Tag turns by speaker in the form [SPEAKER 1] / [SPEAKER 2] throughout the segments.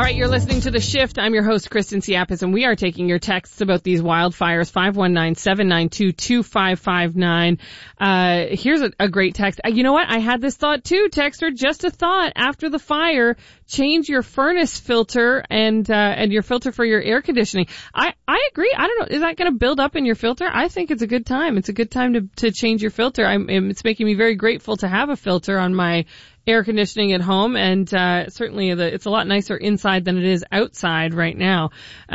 [SPEAKER 1] right, you're listening to The Shift. I'm your host, Kristen Siapis, and we are taking your texts about these wildfires, 519-792-2559. Here's a great text. You know what? I had this thought too, texter. Just a thought. After the fire, change your furnace filter and your filter for your air conditioning. I agree. I don't know. Is that going to build up in your filter? I think it's a good time. It's a good time to change your filter. It's making me very grateful to have a filter on my air conditioning at home, and certainly it's a lot nicer inside than it is outside right now.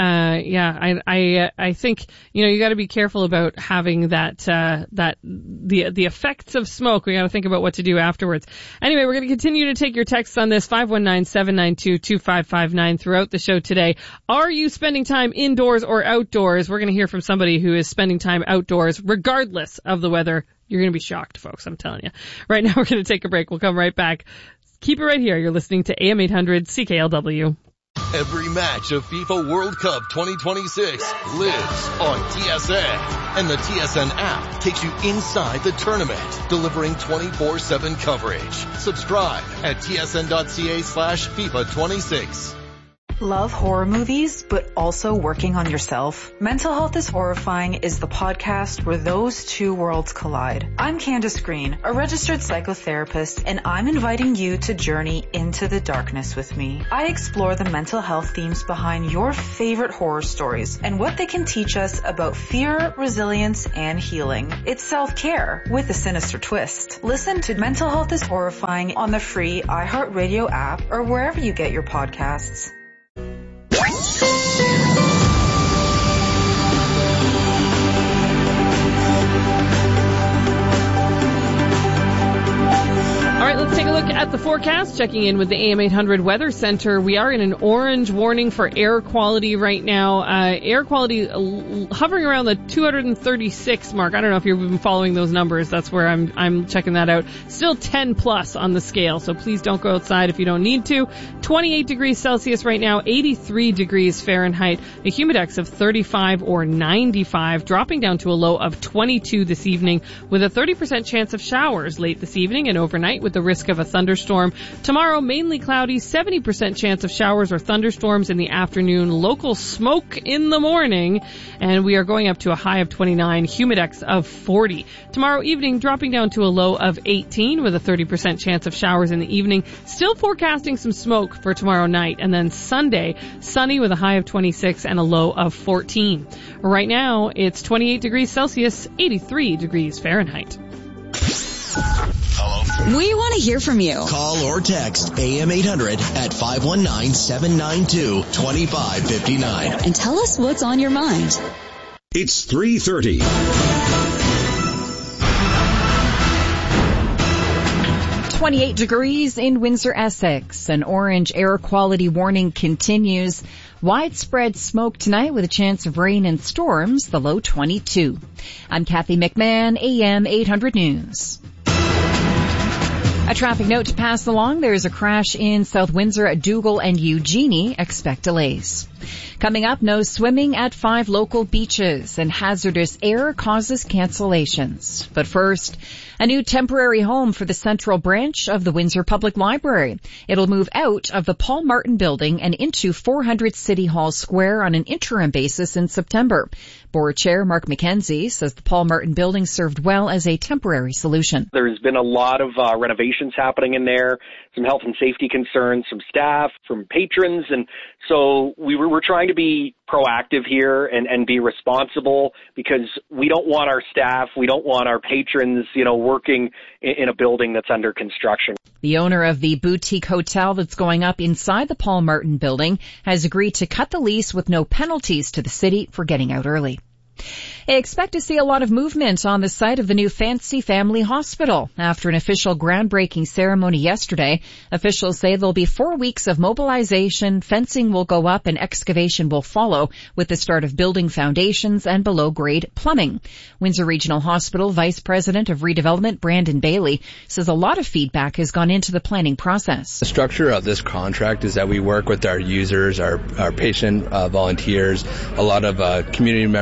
[SPEAKER 1] I think you got to be careful about having the effects of smoke. We got to think about what to do afterwards. Anyway, we're going to continue to take your texts on this 519-792-2559 throughout the show today. Are you spending time indoors or outdoors? We're going to hear from somebody who is spending time outdoors regardless of the weather. You're going to be shocked, folks, I'm telling you. Right now, we're going to take a break. We'll come right back. Keep it right here. You're listening to AM 800 CKLW.
[SPEAKER 2] Every match of FIFA World Cup 2026 lives on TSN. And the TSN app takes you inside the tournament, delivering 24/7 coverage. Subscribe at tsn.ca/FIFA26.
[SPEAKER 3] Love horror movies, but also working on yourself? Mental Health is Horrifying is the podcast where those two worlds collide. I'm Candace Green, a registered psychotherapist, and I'm inviting you to journey into the darkness with me. I explore the mental health themes behind your favorite horror stories and what they can teach us about fear, resilience, and healing. It's self-care with a sinister twist. Listen to Mental Health is Horrifying on the free iHeartRadio app or wherever you get your podcasts.
[SPEAKER 1] All right, let's take a look at the forecast. Checking in with the AM 800 Weather Center. We are in an orange warning for air quality right now. Air quality hovering around the 236 mark. I don't know if you've been following those numbers. That's where I'm checking that out. Still 10 plus on the scale, so please don't go outside if you don't need to. 28 degrees Celsius right now, 83 degrees Fahrenheit. A humidex of 35 or 95, dropping down to a low of 22 this evening with a 30% chance of showers late this evening and overnight with the risk of a thunderstorm. Tomorrow, mainly cloudy, 70% chance of showers or thunderstorms in the afternoon, local smoke in the morning, and we are going up to a high of 29, humidex of 40. Tomorrow evening, dropping down to a low of 18 with a 30% chance of showers in the evening. Still forecasting some smoke for tomorrow night, and then Sunday, sunny with a high of 26 and a low of 14. Right now, it's 28 degrees Celsius, 83 degrees Fahrenheit.
[SPEAKER 4] Hello?
[SPEAKER 5] We want to hear from you.
[SPEAKER 4] Call or text AM 800 at 519-792-2559.
[SPEAKER 5] And tell us what's on your mind.
[SPEAKER 6] It's 3:30.
[SPEAKER 7] 28 degrees in Windsor, Essex. An orange air quality warning continues. Widespread smoke tonight with a chance of rain and storms, the low 22. I'm Kathy McMahon, AM 800 News. A traffic note to pass along. There's a crash in South Windsor at Dougal and Eugenie. Expect delays. Coming up, no swimming at 5 local beaches, and hazardous air causes cancellations. But first, a new temporary home for the central branch of the Windsor Public Library. It'll move out of the Paul Martin Building and into 400 City Hall Square on an interim basis in September. Board Chair Mark McKenzie says the Paul Martin Building served well as a temporary solution.
[SPEAKER 8] There's been a lot of renovations happening in there, some health and safety concerns, some staff, from patrons, and so we're trying to be proactive here and be responsible because we don't want our staff, we don't want our patrons, working in a building that's under construction.
[SPEAKER 7] The owner of the boutique hotel that's going up inside the Paul Martin Building has agreed to cut the lease with no penalties to the city for getting out early. Expect to see a lot of movement on the site of the new Fancy Family Hospital. After an official groundbreaking ceremony yesterday, officials say there'll be 4 weeks of mobilization, fencing will go up, and excavation will follow, with the start of building foundations and below-grade plumbing. Windsor Regional Hospital Vice President of Redevelopment, Brandon Bailey, says a lot of feedback has gone into the planning process.
[SPEAKER 9] The structure of this contract is that we work with our users, our patient volunteers. A lot of community members are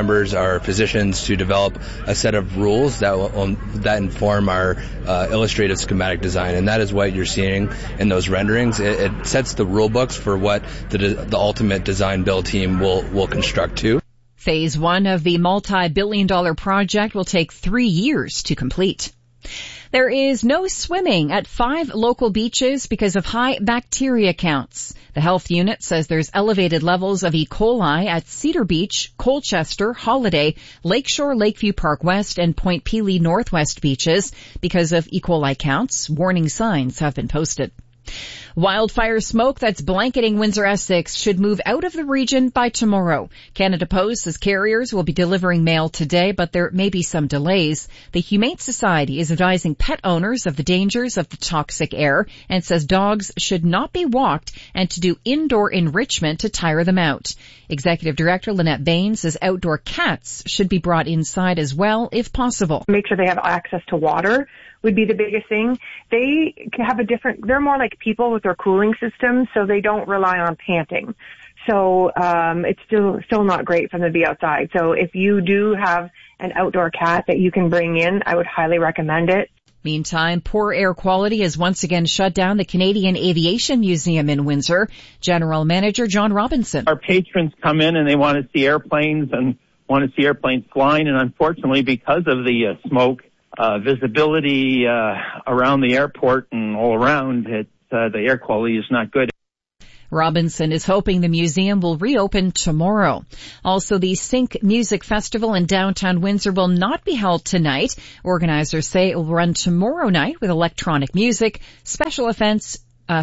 [SPEAKER 9] our physicians to develop a set of rules that inform our illustrative schematic design, and that is what you're seeing in those renderings. It sets the rule books for what the ultimate design build team will construct to.
[SPEAKER 7] Phase 1 of the multi-billion-dollar project will take 3 years to complete. There is no swimming at 5 local beaches because of high bacteria counts. The health unit says there's elevated levels of E. coli at Cedar Beach, Colchester, Holiday, Lakeshore, Lakeview Park West, and Point Pelee Northwest beaches. Because of E. coli counts, warning signs have been posted. Wildfire smoke that's blanketing Windsor-Essex should move out of the region by tomorrow. Canada Post says carriers will be delivering mail today, but there may be some delays. The Humane Society is advising pet owners of the dangers of the toxic air and says dogs should not be walked and to do indoor enrichment to tire them out. Executive Director Lynette Bain says outdoor cats should be brought inside as well if possible.
[SPEAKER 10] Make sure they have access to water would be the biggest thing. They have they're more like people with their cooling system, so they don't rely on panting. So, it's still not great for them to be outside. So if you do have an outdoor cat that you can bring in, I would highly recommend it.
[SPEAKER 7] Meantime, poor air quality has once again shut down the Canadian Aviation Museum in Windsor. General Manager John Robinson.
[SPEAKER 11] Our patrons come in and they want to see airplanes and want to see airplanes flying, and unfortunately because of the smoke, visibility around the airport and all around it, the air quality is not good.
[SPEAKER 7] Robinson is hoping the museum will reopen tomorrow. Also, the Sync Music Festival in downtown Windsor will not be held tonight. Organizers say it will run tomorrow night with electronic music, special effects,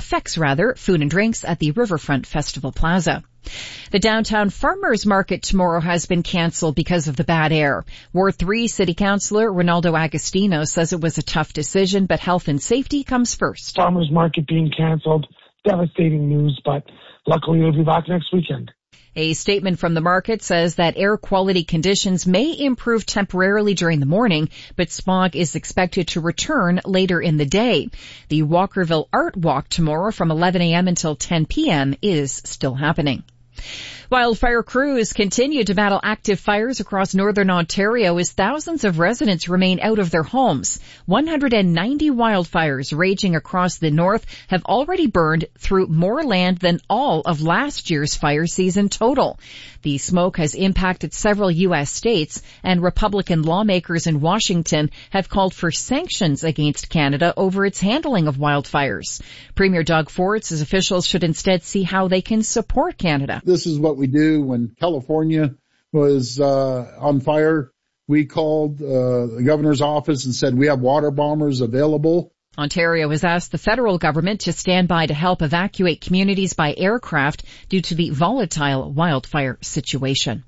[SPEAKER 7] food and drinks at the Riverfront Festival Plaza. The downtown farmers market tomorrow has been canceled because of the bad air. Ward 3 City Councillor Ronaldo Agostino says it was a tough decision, but health and safety comes first.
[SPEAKER 12] Farmers market being canceled, devastating news, but luckily they'll be back next weekend.
[SPEAKER 7] A statement from the market says that air quality conditions may improve temporarily during the morning, but smog is expected to return later in the day. The Walkerville Art Walk tomorrow from 11 a.m. until 10 p.m. is still happening. Wildfire crews continue to battle active fires across northern Ontario as thousands of residents remain out of their homes. 190 wildfires raging across the north have already burned through more land than all of last year's fire season total. The smoke has impacted several U.S. states, and Republican lawmakers in Washington have called for sanctions against Canada over its handling of wildfires. Premier Doug Ford says officials should instead see how they can support Canada.
[SPEAKER 13] This is what we do when California was on fire. We called the governor's office and said we have water bombers available.
[SPEAKER 7] Ontario has asked the federal government to stand by to help evacuate communities by aircraft due to the volatile wildfire situation.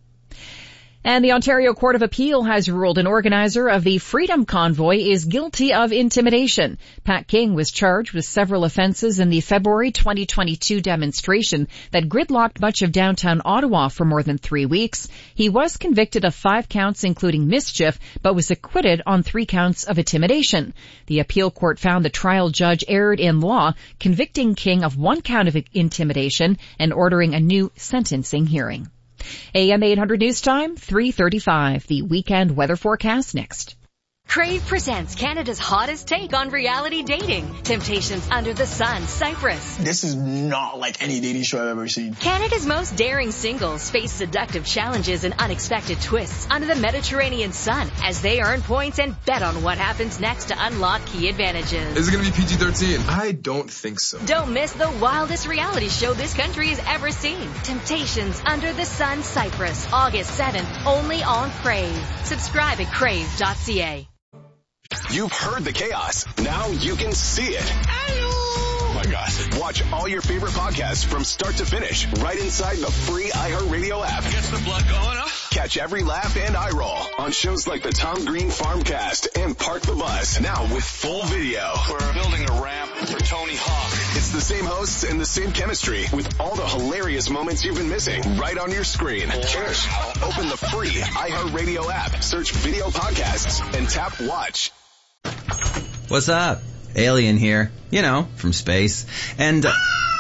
[SPEAKER 7] And the Ontario Court of Appeal has ruled an organizer of the Freedom Convoy is guilty of intimidation. Pat King was charged with several offenses in the February 2022 demonstration that gridlocked much of downtown Ottawa for more than 3 weeks. He was convicted of 5 counts, including mischief, but was acquitted on 3 counts of intimidation. The appeal court found the trial judge erred in law, convicting King of 1 count of intimidation and ordering a new sentencing hearing. AM 800 News Time, 3:35. The weekend weather forecast next.
[SPEAKER 14] Crave presents Canada's hottest take on reality dating. Temptations Under the Sun, Cyprus.
[SPEAKER 15] This is not like any dating show I've ever seen.
[SPEAKER 14] Canada's most daring singles face seductive challenges and unexpected twists under the Mediterranean sun as they earn points and bet on what happens next to unlock key advantages.
[SPEAKER 16] Is it going to be PG-13? I don't think so.
[SPEAKER 14] Don't miss the wildest reality show this country has ever seen. Temptations Under the Sun, Cyprus, August 7th, only on Crave. Subscribe at crave.ca.
[SPEAKER 17] You've heard the chaos. Now you can see it. Oh my God. Watch all your favorite podcasts from start to finish right inside the free iHeartRadio app.
[SPEAKER 18] Gets the blood going, huh?
[SPEAKER 17] Catch every laugh and eye roll on shows like the Tom Green Farmcast and Park the Bus. Now with full video.
[SPEAKER 18] We're building a ramp for Tony Hawk.
[SPEAKER 17] It's the same hosts and the same chemistry with all the hilarious moments you've been missing right on your screen. Cheers. Open the free iHeartRadio app, search video podcasts, and tap watch.
[SPEAKER 19] What's up? Alien here. You know, from space. And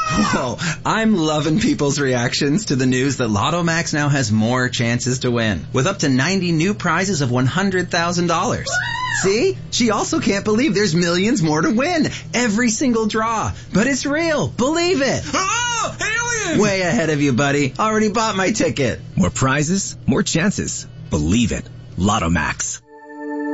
[SPEAKER 19] Whoa, I'm loving people's reactions to the news that Lotto Max now has more chances to win, with up to 90 new prizes of $100,000. See? She also can't believe there's millions more to win. Every single draw. But it's real. Believe it.
[SPEAKER 15] Oh, alien!
[SPEAKER 19] Way ahead of you, buddy. Already bought my ticket.
[SPEAKER 20] More prizes, more chances. Believe it. Lotto Max.